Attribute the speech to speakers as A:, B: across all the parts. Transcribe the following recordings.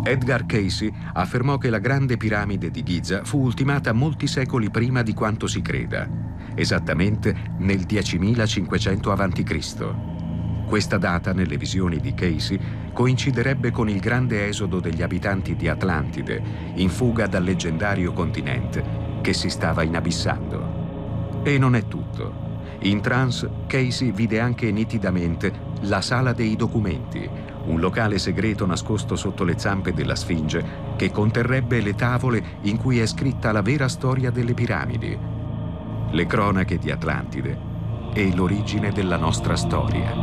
A: Edgar Cayce affermò che la grande piramide di Giza fu ultimata molti secoli prima di quanto si creda, esattamente nel 10.500 a.C. Questa data, nelle visioni di Cayce, coinciderebbe con il grande esodo degli abitanti di Atlantide, in fuga dal leggendario continente che si stava inabissando. E non è tutto. In trance, Cayce vide anche nitidamente la Sala dei Documenti, un locale segreto nascosto sotto le zampe della Sfinge che conterrebbe le tavole in cui è scritta la vera storia delle piramidi, le cronache di Atlantide e l'origine della nostra storia.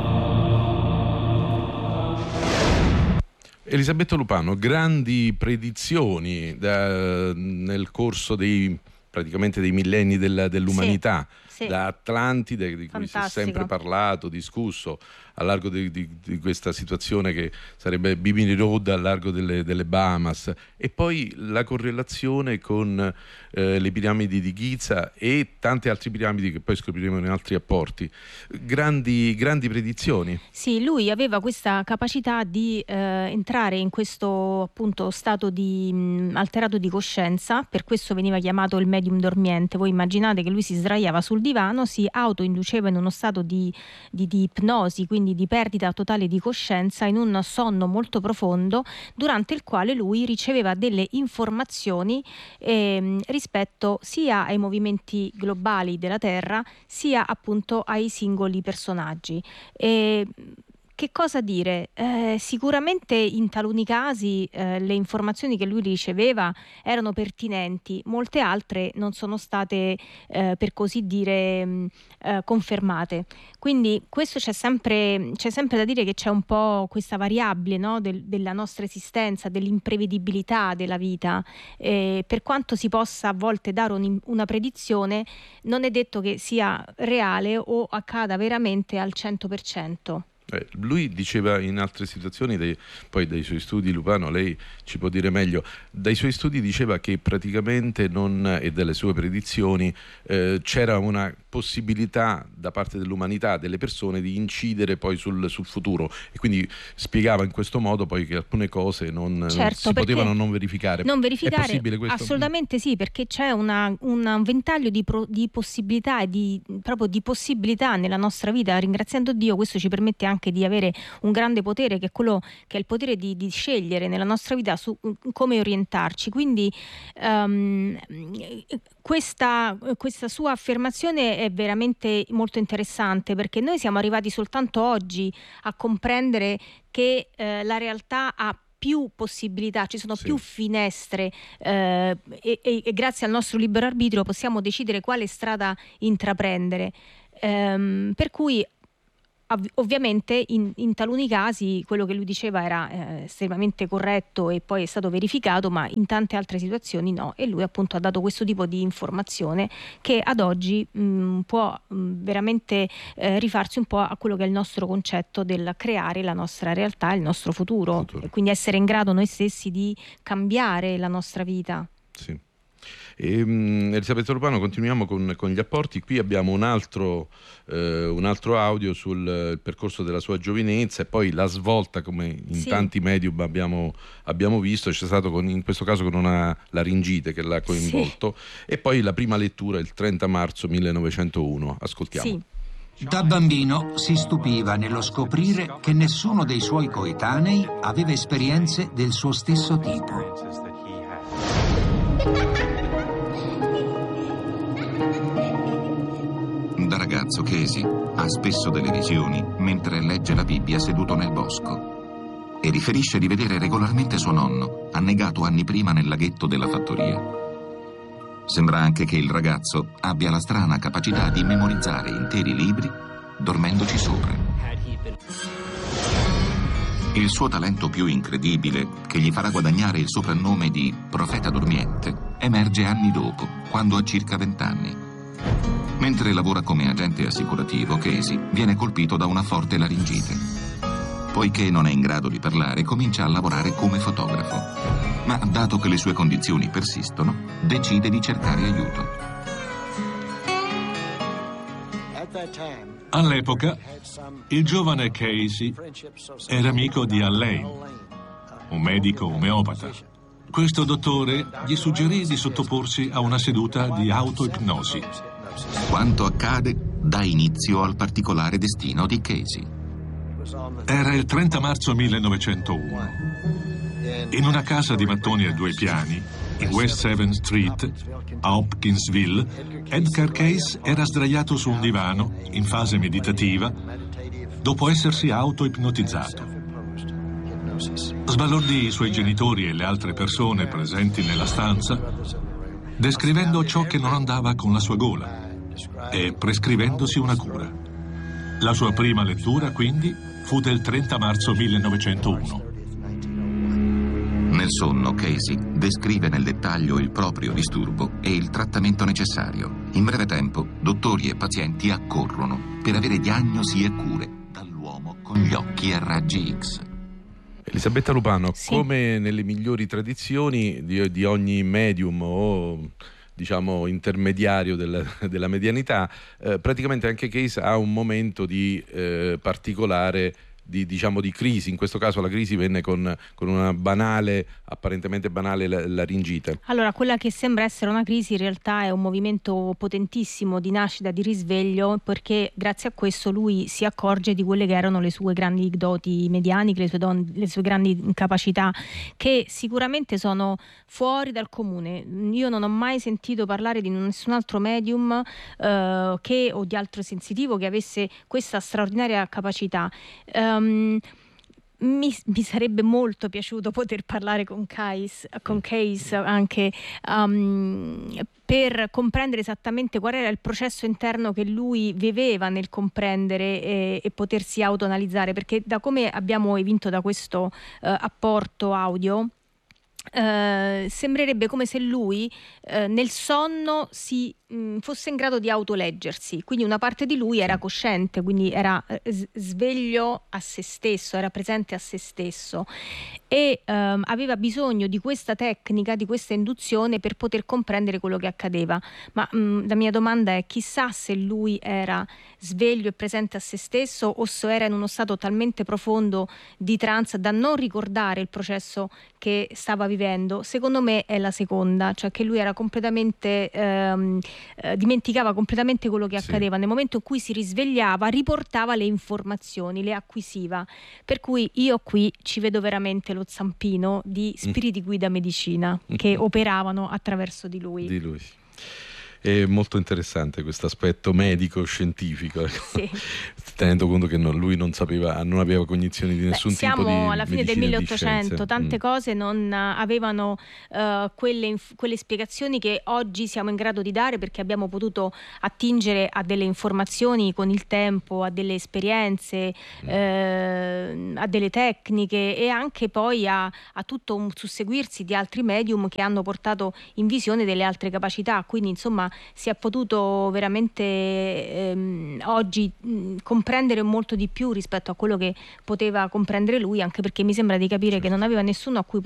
B: Elisabetta Lupano, grandi predizioni nel corso praticamente dei millenni dell'umanità.
C: Sì.
B: Da Atlantide, di cui si è sempre parlato, discusso, a largo di questa situazione che sarebbe Bimini Road al largo delle Bahamas, e poi la correlazione con le piramidi di Giza e tante altre piramidi che poi scopriremo in altri apporti. Grandi predizioni.
C: Sì, lui aveva questa capacità di entrare in questo appunto stato di alterato di coscienza, per questo veniva chiamato il medium dormiente. Voi immaginate che lui si sdraiava sul divano, si autoinduceva in uno stato di ipnosi, quindi di perdita totale di coscienza, in un sonno molto profondo, durante il quale lui riceveva delle informazioni rispetto sia ai movimenti globali della Terra sia appunto ai singoli personaggi. Che cosa dire? Sicuramente in taluni casi le informazioni che lui riceveva erano pertinenti, molte altre non sono state per così dire confermate. Quindi questo c'è sempre da dire che c'è un po' questa variabile, no? Della nostra esistenza, dell'imprevedibilità della vita. Per quanto si possa a volte dare una predizione, non è detto che sia reale o accada veramente al 100%.
B: Lui diceva in altre situazioni, poi dai suoi studi, Lupano, lei ci può dire meglio, dai suoi studi diceva che praticamente e delle sue predizioni c'era una possibilità da parte dell'umanità, delle persone, di incidere poi sul futuro, e quindi spiegava in questo modo poi che alcune cose non si potevano non verificare. È possibile questo?
C: Assolutamente sì, perché c'è un ventaglio di possibilità e proprio di possibilità nella nostra vita. Ringraziando Dio, questo ci permette anche di avere un grande potere, che è il potere di scegliere nella nostra vita su come orientarci. Quindi questa sua affermazione è veramente molto interessante, perché noi siamo arrivati soltanto oggi a comprendere che la realtà ha più possibilità, ci sono più finestre e grazie al nostro libero arbitrio possiamo decidere quale strada intraprendere. Per cui ovviamente in taluni casi quello che lui diceva era estremamente corretto e poi è stato verificato, ma in tante altre situazioni no, e lui appunto ha dato questo tipo di informazione che ad oggi può veramente rifarsi un po' a quello che è il nostro concetto del creare la nostra realtà, il nostro futuro. E quindi essere in grado noi stessi di cambiare la nostra vita.
B: Sì. Elisabetta Lupano, continuiamo con gli apporti. Qui abbiamo un altro audio sul percorso della sua giovinezza e poi la svolta, come in tanti medium abbiamo visto. C'è stato in questo caso con una laringite che l'ha coinvolto, e poi la prima lettura il 30 marzo 1901. Ascoltiamo.
D: Da bambino si stupiva nello scoprire che nessuno dei suoi coetanei aveva esperienze del suo stesso tipo.
E: Da ragazzo Cayce ha spesso delle visioni mentre legge la Bibbia seduto nel bosco e riferisce di vedere regolarmente suo nonno, annegato anni prima nel laghetto della fattoria. Sembra anche che il ragazzo abbia la strana capacità di memorizzare interi libri dormendoci sopra. Il suo talento più incredibile, che gli farà guadagnare il soprannome di profeta dormiente, emerge anni dopo, quando ha circa 20 anni. Mentre lavora come agente assicurativo, Cayce viene colpito da una forte laringite. Poiché non è in grado di parlare, comincia a lavorare come fotografo. Ma dato che le sue condizioni persistono, decide di cercare aiuto.
F: All'epoca, il giovane Cayce era amico di Alain, un medico omeopata. Questo dottore gli suggerì di sottoporsi a una seduta di autoipnosi.
E: Quanto accade dà inizio al particolare destino di Casey.
F: Era il 30 marzo 1901. In una casa di mattoni a 2 piani, in West 7th Street, a Hopkinsville, Edgar Cayce era sdraiato su un divano, in fase meditativa, dopo essersi autoipnotizzato. Sbalordì i suoi genitori e le altre persone presenti nella stanza, descrivendo ciò che non andava con la sua gola e prescrivendosi una cura. La sua prima lettura, quindi, fu del 30 marzo 1901.
E: Nel sonno, Casey descrive nel dettaglio il proprio disturbo e il trattamento necessario. In breve tempo, dottori e pazienti accorrono per avere diagnosi e cure dall'uomo con gli occhi a raggi X.
B: Elisabetta Lupano,
C: sì,
B: come nelle migliori tradizioni di ogni medium o diciamo intermediario della medianità, praticamente anche Cayce ha un momento di particolare diciamo di crisi. In questo caso la crisi venne con una apparentemente banale laringite.
C: Allora, quella che sembra essere una crisi in realtà è un movimento potentissimo di nascita, di risveglio, perché grazie a questo lui si accorge di quelle che erano le sue grandi doti medianiche, le sue grandi capacità, che sicuramente sono fuori dal comune. Io non ho mai sentito parlare di nessun altro medium o di altro sensitivo che avesse questa straordinaria capacità. Mi sarebbe molto piaciuto poter parlare con Cayce anche per comprendere esattamente qual era il processo interno che lui viveva nel comprendere e potersi autoanalizzare, perché da come abbiamo evinto da questo apporto audio, sembrerebbe come se lui nel sonno fosse in grado di autoleggersi, quindi una parte di lui era cosciente, quindi era sveglio a se stesso, era presente a se stesso e aveva bisogno di questa tecnica, di questa induzione per poter comprendere quello che accadeva. Ma la mia domanda è: chissà se lui era sveglio e presente a se stesso o se era in uno stato talmente profondo di trance da non ricordare il processo che stava vivendo. Secondo me è la seconda, cioè che lui era completamente dimenticava completamente quello che accadeva. Nel momento in cui si risvegliava, riportava le informazioni, le acquisiva. Per cui io qui ci vedo veramente lo zampino di spiriti guida medicina che operavano attraverso di lui.
B: È molto interessante questo aspetto medico-scientifico,
C: sì,
B: tenendo conto che lui non aveva cognizioni di nessun tipo di
C: siamo alla fine del 1800, tante cose non avevano quelle spiegazioni che oggi siamo in grado di dare, perché abbiamo potuto attingere a delle informazioni con il tempo, a delle esperienze, a delle tecniche e anche poi a tutto un susseguirsi di altri medium che hanno portato in visione delle altre capacità. Quindi insomma si è potuto veramente oggi comprendere molto di più rispetto a quello che poteva comprendere lui, anche perché mi sembra di capire che non aveva nessuno con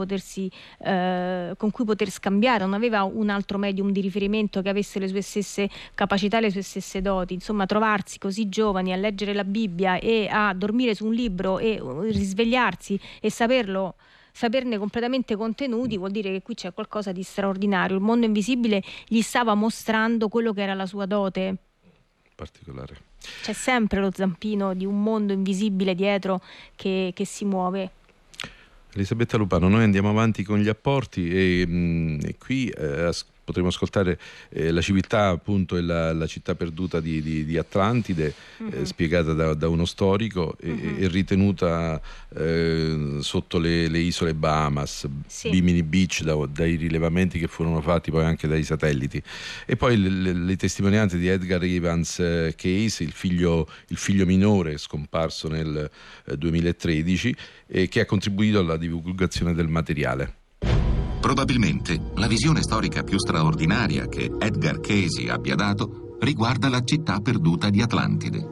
C: cui poter scambiare, non aveva un altro medium di riferimento che avesse le sue stesse capacità e le sue stesse doti. Insomma, trovarsi così giovani a leggere la Bibbia e a dormire su un libro e risvegliarsi e saperne completamente contenuti vuol dire che qui c'è qualcosa di straordinario. Il mondo invisibile gli stava mostrando quello che era la sua dote
B: particolare.
C: C'è sempre lo zampino di un mondo invisibile dietro che si muove.
B: Elisabetta Lupano, noi andiamo avanti con gli apporti e qui potremo ascoltare la civiltà, appunto, è la città perduta di Atlantide, spiegata da uno storico e ritenuta sotto le isole Bahamas, Bimini Beach, dai rilevamenti che furono fatti poi anche dai satelliti. E poi le testimonianze di Edgar Evans Cayce, il figlio minore scomparso nel 2013, che ha contribuito alla divulgazione del materiale.
E: Probabilmente la visione storica più straordinaria che Edgar Cayce abbia dato riguarda la città perduta di Atlantide.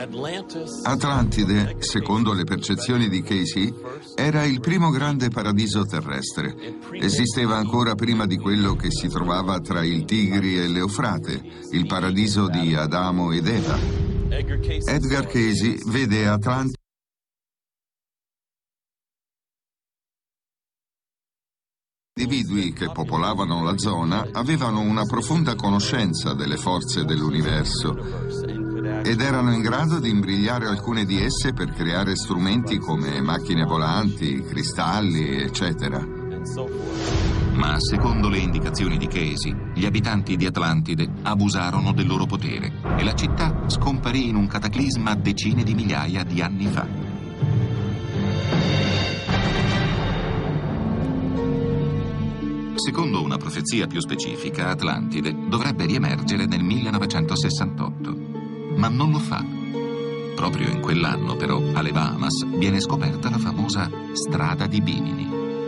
G: Atlantide, secondo le percezioni di Cayce, era il primo grande paradiso terrestre. Esisteva ancora prima di quello che si trovava tra il Tigri e l'Eufrate, il paradiso di Adamo ed Eva. Edgar Cayce vede Atlantide individui che popolavano la zona avevano una profonda conoscenza delle forze dell'universo ed erano in grado di imbrigliare alcune di esse per creare strumenti come macchine volanti, cristalli, eccetera.
E: Ma secondo le indicazioni di Casey, gli abitanti di Atlantide abusarono del loro potere e la città scomparì in un cataclisma decine di migliaia di anni fa. Secondo una profezia più specifica, Atlantide dovrebbe riemergere nel 1968, ma non lo fa. Proprio in quell'anno, però, alle Bahamas viene scoperta la famosa strada di Bimini.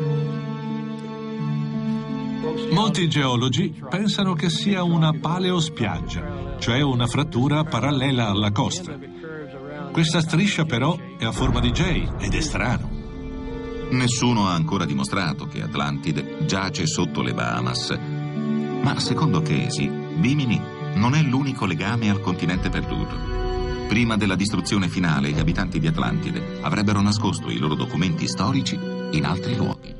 F: Molti geologi pensano che sia una paleospiaggia, cioè una frattura parallela alla costa. Questa striscia però è a forma di J ed è strano.
E: Nessuno ha ancora dimostrato che Atlantide giace sotto le Bahamas, ma secondo Casey, Bimini non è l'unico legame al continente perduto. Prima della distruzione finale, gli abitanti di Atlantide avrebbero nascosto i loro documenti storici in altri luoghi.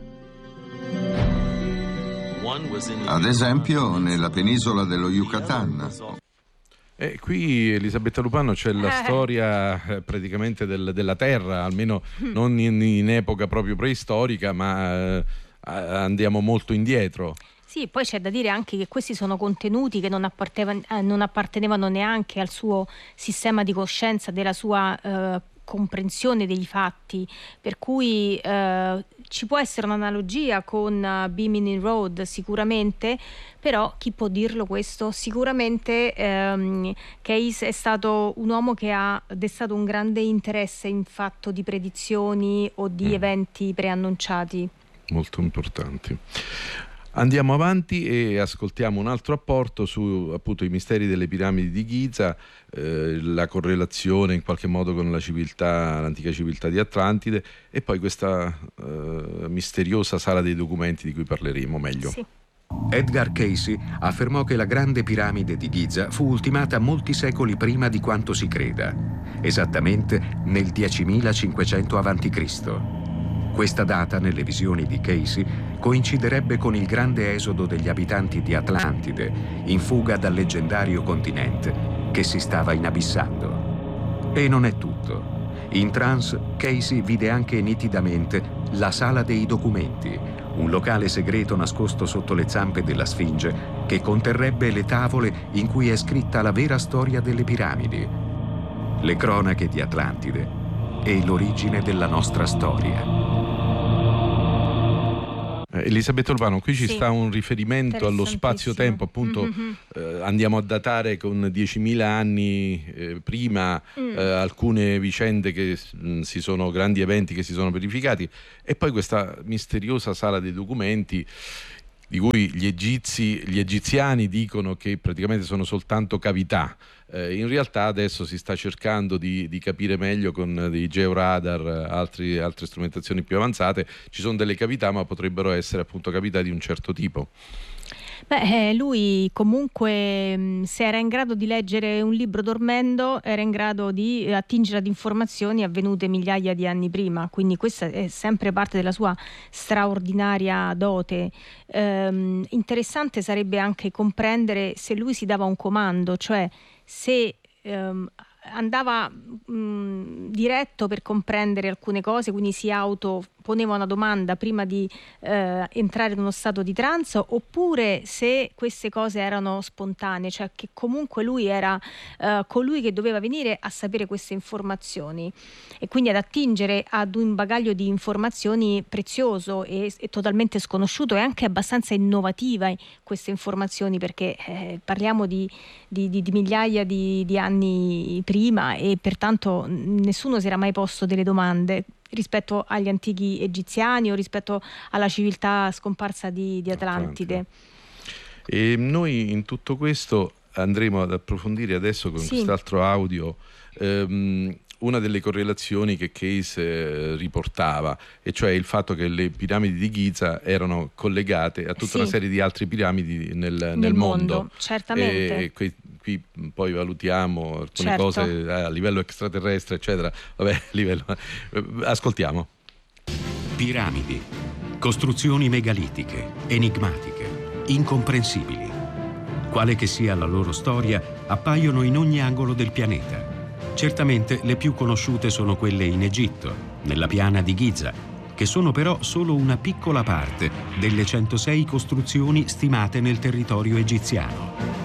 G: Ad esempio, nella penisola dello Yucatan.
B: Qui Elisabetta Lupano c'è la storia praticamente della Terra, almeno non in epoca proprio preistorica, ma andiamo molto indietro.
C: Sì, poi c'è da dire anche che questi sono contenuti che non appartenevano neanche al suo sistema di coscienza, della sua comprensione dei fatti, per cui ci può essere un'analogia con Bimini Road sicuramente, però chi può dirlo questo? Sicuramente Case è stato un uomo che ha destato un grande interesse in fatto di predizioni o di eventi preannunciati.
B: Molto importanti. Andiamo avanti e ascoltiamo un altro apporto su appunto i misteri delle piramidi di Giza, la correlazione in qualche modo con la civiltà, l'antica civiltà di Atlantide, e poi questa misteriosa sala dei documenti di cui parleremo meglio.
C: Sì.
A: Edgar Casey affermò che la grande piramide di Giza fu ultimata molti secoli prima di quanto si creda, esattamente nel 10.500 a.C. Questa data, nelle visioni di Casey, coinciderebbe con il grande esodo degli abitanti di Atlantide, in fuga dal leggendario continente che si stava inabissando. E non è tutto. In trance, Casey vide anche nitidamente la Sala dei Documenti, un locale segreto nascosto sotto le zampe della Sfinge che conterrebbe le tavole in cui è scritta la vera storia delle piramidi, le cronache di Atlantide e l'origine della nostra storia.
B: Elisabetta Urbano, qui ci sta un riferimento allo spazio-tempo, appunto. Andiamo a datare con 10.000 anni prima alcune vicende che grandi eventi che si sono verificati, e poi questa misteriosa sala dei documenti di cui gli egiziani dicono che praticamente sono soltanto cavità. In realtà adesso si sta cercando di capire meglio con dei georadar, altre strumentazioni più avanzate. Ci sono delle cavità, ma potrebbero essere appunto cavità di un certo tipo.
C: Lui comunque, se era in grado di leggere un libro dormendo, era in grado di attingere ad informazioni avvenute migliaia di anni prima, quindi questa è sempre parte della sua straordinaria dote. Interessante sarebbe anche comprendere se lui si dava un comando, cioè se andava diretto per comprendere alcune cose, quindi si autoponeva una domanda prima di entrare in uno stato di trance, oppure se queste cose erano spontanee, cioè che comunque lui era colui che doveva venire a sapere queste informazioni e quindi ad attingere ad un bagaglio di informazioni prezioso e totalmente sconosciuto, e anche abbastanza innovativa queste informazioni, perché parliamo di migliaia di anni prima, e pertanto nessuno si era mai posto delle domande rispetto agli antichi egiziani o rispetto alla civiltà scomparsa di Atlantide.
B: E noi in tutto questo andremo ad approfondire adesso con quest'altro audio una delle correlazioni che Case riportava, e cioè il fatto che le piramidi di Giza erano collegate a tutta una serie di altre piramidi nel mondo.
C: Certamente.
B: Qui poi valutiamo alcune cose a livello extraterrestre, eccetera. Ascoltiamo.
A: Piramidi. Costruzioni megalitiche, enigmatiche, incomprensibili. Quale che sia la loro storia, appaiono in ogni angolo del pianeta. Certamente le più conosciute sono quelle in Egitto, nella piana di Giza, che sono però solo una piccola parte delle 106 costruzioni stimate nel territorio egiziano.